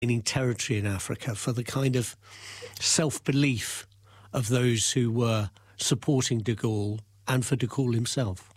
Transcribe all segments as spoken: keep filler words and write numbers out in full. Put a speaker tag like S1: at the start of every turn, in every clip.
S1: gaining territory in Africa, for the kind of self-belief of those who were supporting de Gaulle and for de Gaulle himself?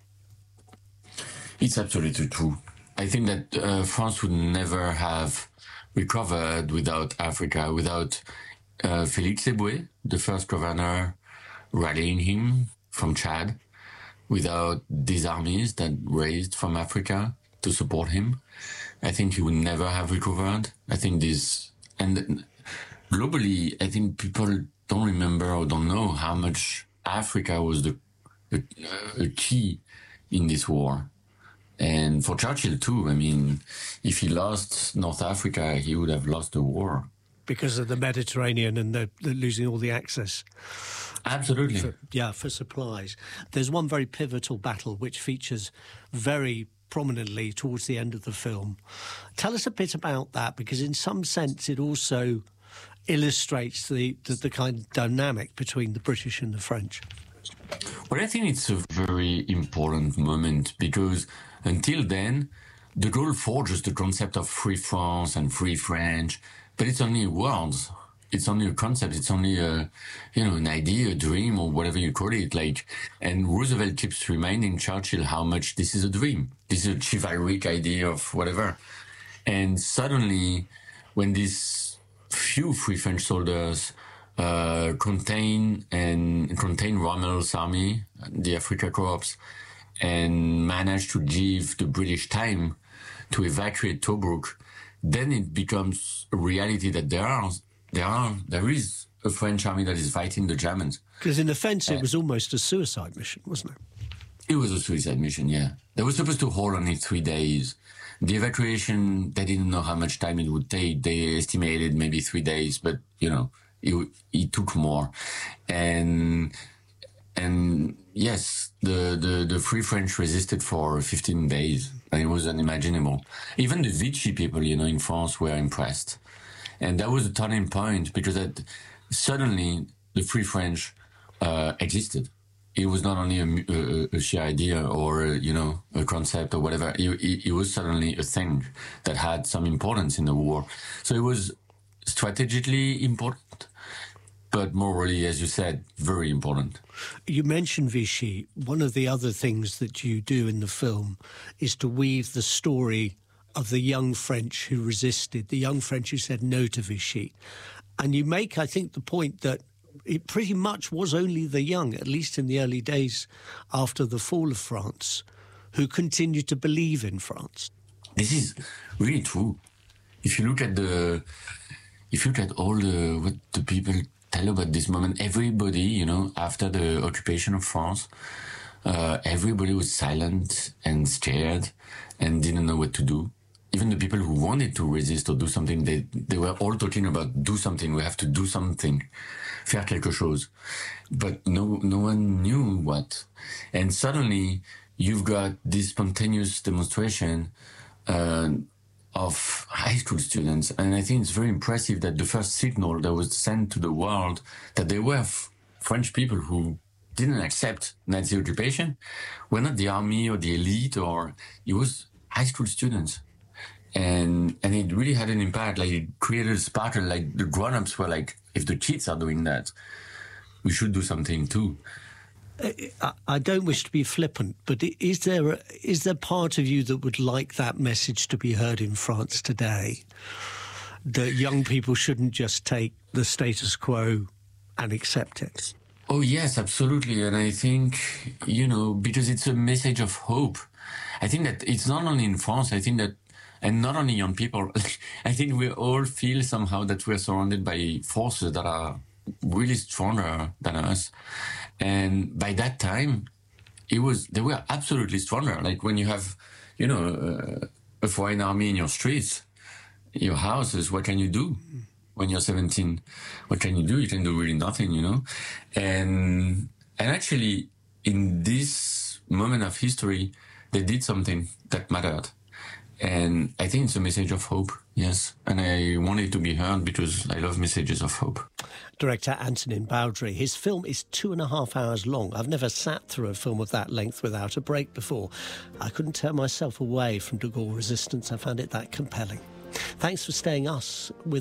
S2: It's absolutely true. I think that uh, France would never have recovered without Africa, without uh, Félix Eboué, the first governor, rallying him from Chad, without these armies that raised from Africa to support him. I think he would never have recovered. I think this, and globally, I think people don't remember or don't know how much Africa was the a, a key in this war. And for Churchill too, I mean, if he lost North Africa, he would have lost the war.
S1: Because of the Mediterranean and the, the losing all the access.
S2: Absolutely.
S1: For, yeah, for supplies. There's one very pivotal battle which features very prominently towards the end of the film. Tell us a bit about that, because in some sense it also illustrates the, the, the kind of dynamic between the British and the French.
S2: Well, I think it's a very important moment, because until then, de Gaulle forges the concept of free France and free French, but it's only words. It's only a concept. It's only a, you know, an idea, a dream, or whatever you call it. Like, and Roosevelt keeps reminding Churchill how much this is a dream. This is a chivalric idea of whatever. And suddenly, when these few free French soldiers uh, contain and contain Rommel's army, the Africa Corps, and manage to give the British time to evacuate Tobruk, then it becomes a reality that there are there are there is a French army that is fighting the Germans.
S1: Because in offence,
S2: uh,
S1: it was almost a suicide mission, wasn't it?
S2: It was a suicide mission, yeah. They were supposed to hold only three days. The evacuation, they didn't know how much time it would take. They estimated maybe three days, but you know, it it took more. And and yes, the the the Free French resisted for fifteen days. And it was unimaginable. Even the Vichy people, you know, in France were impressed. And that was a turning point, because that suddenly the Free French uh, existed. It was not only a, a, a sheer idea or, a, you know, a concept or whatever. It, it, it was suddenly a thing that had some importance in the war. So it was strategically important, but morally, as you said, very important.
S1: You mentioned Vichy. One of the other things that you do in the film is to weave the story of the young French who resisted, the young French who said no to Vichy. And you make, I think, the point that it pretty much was only the young, at least in the early days after the fall of France, who continued to believe in France.
S2: This is really true. If you look at the, if you look at all the, what the people tell about this moment, everybody, you know, after the occupation of France, uh, everybody was silent and scared and didn't know what to do. Even the people who wanted to resist or do something, they, they were all talking about do something, we have to do something, faire quelque chose. But no, no one knew what. And suddenly you've got this spontaneous demonstration uh, of high school students. And I think it's very impressive that the first signal that was sent to the world that there were f- French people who didn't accept Nazi occupation were not the army or the elite, or it was high school students. And and it really had an impact. Like, it created a sparkle. Like, the grown-ups were like, if the kids are doing that, we should do something too.
S1: I don't wish to be flippant, but is there a, is there part of you that would like that message to be heard in France today? That young people shouldn't just take the status quo and accept it?
S2: Oh, yes, absolutely. And I think, you know, because it's a message of hope. I think that it's not only in France, I think that, and not only young people, I think we all feel somehow that we're surrounded by forces that are really stronger than us. And by that time, it was, they were absolutely stronger. Like, when you have, you know, uh, a foreign army in your streets, your houses, what can you do? When you're seventeen, what can you do? You can do really nothing, you know? And, and actually, in this moment of history, they did something that mattered. And I think it's a message of hope, yes. And I want it to be heard because I love messages of hope.
S1: Director Antonin Baudry. His film is two and a half hours long. I've never sat through a film of that length without a break before. I couldn't tear myself away from de Gaulle Resistance. I found it that compelling. Thanks for staying us with